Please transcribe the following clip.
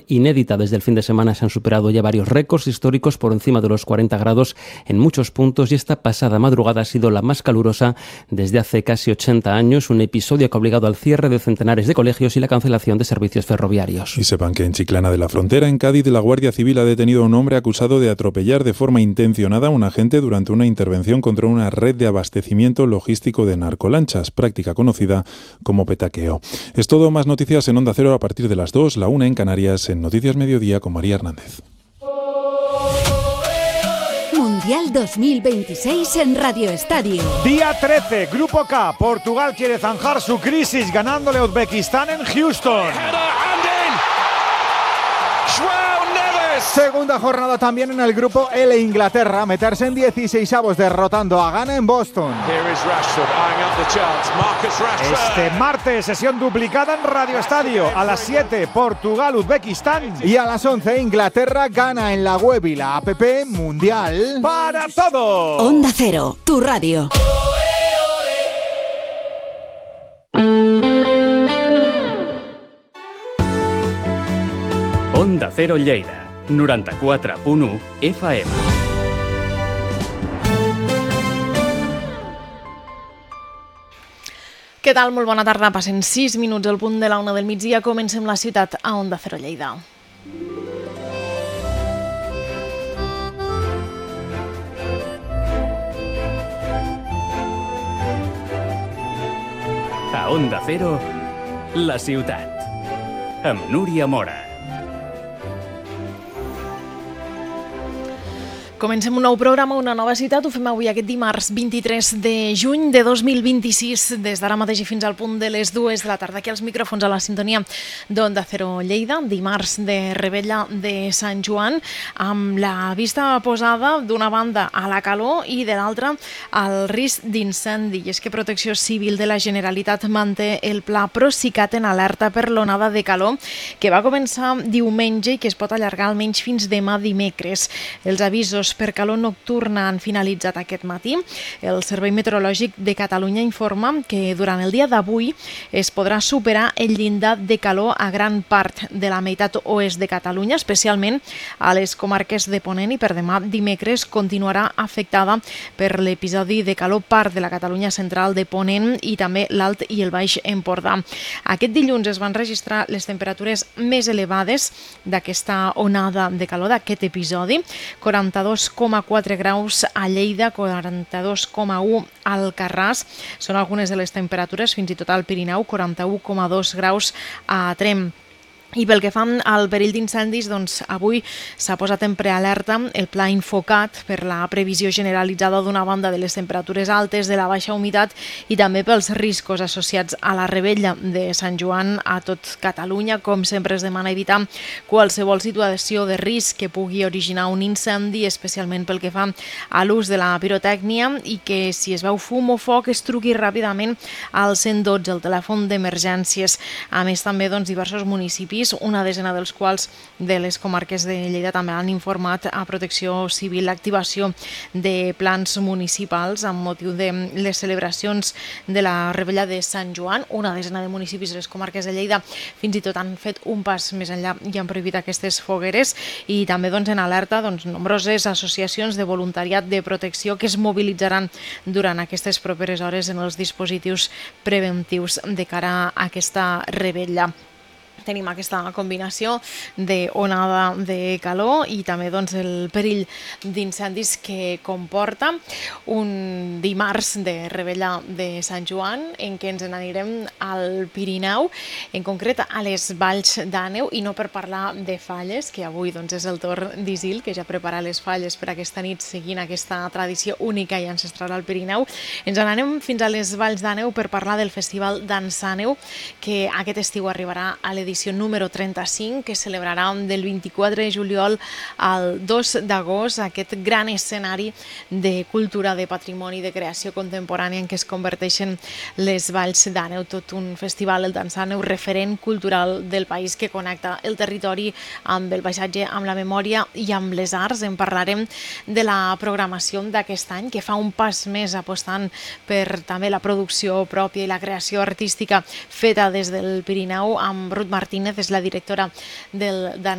inédita. Desde el fin de semana se han superado ya varios récords históricos por encima de los 40 grados en muchos puntos y esta pasada madrugada ha sido la más calurosa desde hace casi 80 años, un episodio que ha obligado al cierre de centenares de colegios y la cancelación de servicios ferroviarios. Y sepan que en Chiclana de la Frontera, en Cádiz, la Guardia Civil ha detenido a un hombre acusado de atropellar de forma intencionada a un agente durante una intervención contra una red de abastecimiento logístico de narcolanchas, práctica conocida como petaqueo. Es todo, más noticias en Onda Cero a partir de las 2, la 1 en Canarias, en Noticias Mediodía con María Hernández. Mundial 2026 en Radio Estadio. Día 13, Grupo K. Portugal quiere zanjar su crisis ganándole a Uzbekistán en Houston. Segunda jornada también en el grupo L. Inglaterra, meterse en 16avos derrotando a Ghana en Boston. Este martes, sesión duplicada en Radio Estadio. A las 7, Portugal, Uzbekistán. Y a las 11, Inglaterra gana en la web y la app Mundial para todos. Onda Cero, tu radio. Onda Cero Lleida, 94.1 FM. Què tal? Molt bona tarda. Passen 6 minuts al punt de la 1 del migdia. Comencem la ciutat a Onda Cero Lleida. A Onda Cero, la ciutat. Amb Núria Mora. Comencem un nou programa, una nova ciutat. Ho fem avui aquest dimarts 23 de juny de 2026, des d'ara mateix i fins al punt de les 2 de la tarda. Aquí als micròfons a la sintonia d'Onda Cero Lleida, dimarts de Revetlla de Sant Joan, amb la vista posada d'una banda a la calor i de l'altra al risc d'incendi. I és que Protecció Civil de la Generalitat manté el pla Procicat en alerta per l'onada de calor que va començar diumenge i que es pot allargar almenys fins demà dimecres. Els avisos per calor nocturna han finalitzat aquest matí. El Servei Meteorològic de Catalunya informa que durant el dia d'avui es podrà superar el llindar de calor a gran part de la meitat oest de Catalunya, especialment a les comarques de Ponent, i per demà dimecres continuarà afectada per l'episodi de calor part de la Catalunya central de Ponent i també l'Alt i el Baix Empordà. Aquest dilluns es van registrar les temperatures més elevades d'aquesta onada de calor, d'aquest episodi. 42,4 graus a Lleida, 42,1 al Carràs. Són algunes de les temperatures, fins i tot al Pirineu, 41,2 graus a Tremp. I pel que fa al perill d'incendis, doncs avui s'ha posat en prealerta el pla Infocat per la previsió generalitzada d'una banda de les temperatures altes, de la baixa humitat i també pels riscos associats a la Revetlla de Sant Joan a tot Catalunya. Com sempre es demana evitar qualsevol situació de risc que pugui originar un incendi, especialment pel que fa a l'ús de la pirotècnia, i que si es veu fum o foc es truqui ràpidament al 112, el telèfon d'emergències. A més, també diversos municipis, una desena dels quals de les comarques de Lleida, també han informat a Protecció Civil l'activació de plans municipals amb motiu de les celebracions de la Revetlla de Sant Joan. Una desena de municipis de les comarques de Lleida fins i tot han fet un pas més enllà i han prohibit aquestes fogueres, i també en alerta nombroses associacions de voluntariat de protecció que es mobilitzaran durant aquestes properes hores en els dispositius preventius de cara a aquesta Revetlla. Tenim aquesta combinació d'onada de calor i també el perill d'incendis que comporta un dimarts de Revetlla de Sant Joan, en què ens n'anirem al Pirineu, en concret a les Valls d'Àneu, i no per parlar de falles, que avui és el torn d'Isil, que ja prepara les falles per aquesta nit seguint aquesta tradició única i ancestral al Pirineu. Ens n'anem fins a les Valls d'Àneu per parlar del Festival Dansàneu, que aquest estiu arribarà a l'edició número 35, que celebrarà del 24 de juliol al 2 d'agost, aquest gran escenari de cultura, de patrimoni, de creació contemporània en què es converteixen les Valls d'Àneu, tot un festival, el Dansàneu, referent cultural del país, que connecta el territori amb el paisatge, amb la memòria i amb les arts. En parlarem de la programació d'aquest any, que fa un pas més apostant per també la producció pròpia i la creació artística feta des del Pirineu, amb Ruth Martínez, és la directora del